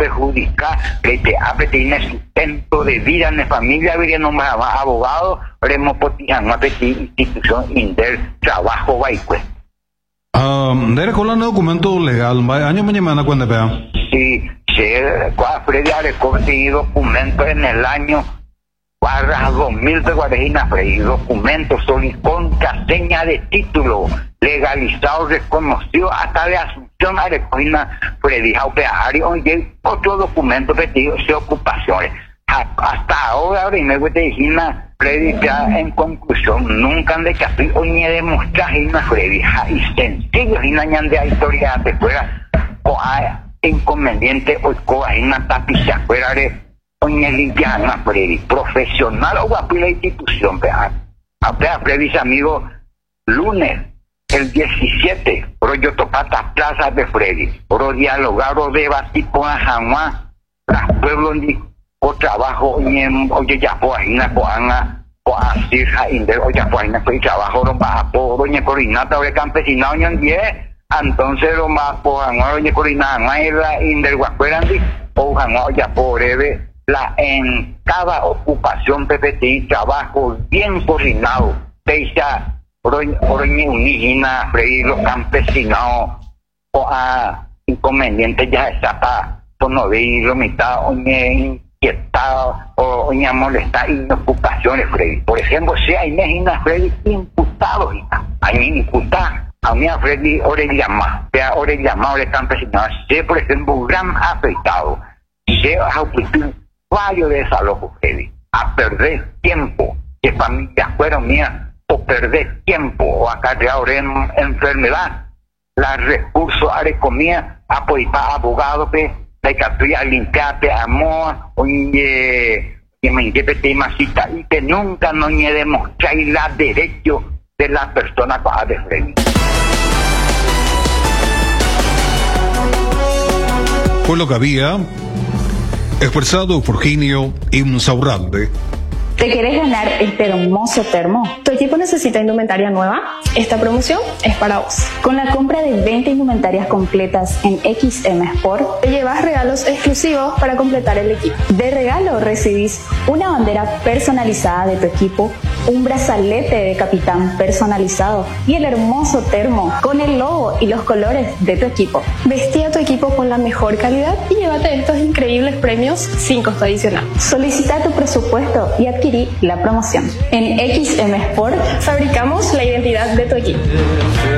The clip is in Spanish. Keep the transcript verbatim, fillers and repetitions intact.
perjudicar, que te abre, tiene sustento de vida en la familia, viene más abogado, remo potijan, no institución Inder, trabajo, baikue. Um, ¿de con el documento legal? ¿Año mañana cuándo vea? Sí, se, Freddy Arecorte documento en el año barra dos mil de Guarejina, Freddy, documento con seña de título, legalizado, reconocido, hasta de Asunción Arecorina, Freddy Jaupeario, y otro documento que tiene de ocupaciones. Hasta ahora, me voy a decir, Freddy, ya en conclusión, nunca han de casi o ni demostrar, Freddy, y sencillo, y no han de historia de fuera, o hay inconveniente, o hay una tapiza fuera de oñe limpiana, Freddy, profesional o guapo la institución, vea, vea, Freddy, amigo, lunes, el diecisiete, pero yo topatas plazas de Freddy, pero dialogar o debatir con jamás, las pueblos ni o trabajo, oye, ya fue ahí, na coana, coasir, inder, o ya fue ahí, fue trabajo, no va a por, oye, corinata, oye, campesinado, oye, diez, entonces, lo más, por, oye, corinata, no hay la inder, guacuerandi, o ya por, la en cada ocupación P P T trabajo bien coordinado, teisa, oroñe unigina, freír los campesinos, o a inconvenientes ya está para no ver lo mitad, oñe inquietado, o oñe molestar inocupaciones, Freddy. Por ejemplo, si hay negina, Freddy, imputados, hay imputados. A mí a Freddy, orellama, sea orellama, ore campesinos, sé, por ejemplo, gran afectado, sé, a varios desalojos, Freddy, a perder tiempo, que familias fueron mías, o perder tiempo, o acarrear en enfermedad, la recursos a comida, apoyar abogados, la capilla limpiarte, amor, oye, que me interprete más cita, y que nunca no ni demostrar la derecho de la persona para de Freddy. Fue lo que había expresado Virginio Insaurralde. ¿Te querés ganar este hermoso termo? ¿Tu equipo necesita indumentaria nueva? Esta promoción es para vos. Con la compra de veinte indumentarias completas en X M Sport, te llevas regalos exclusivos para completar el equipo. De regalo recibís una bandera personalizada de tu equipo, un brazalete de capitán personalizado y el hermoso termo con el logo y los colores de tu equipo. Vestí a tu equipo con la mejor calidad y llévate estos increíbles premios sin costo adicional. Solicita tu presupuesto y adquirí la promoción. En X M Sport fabricamos la identidad de tu equipo.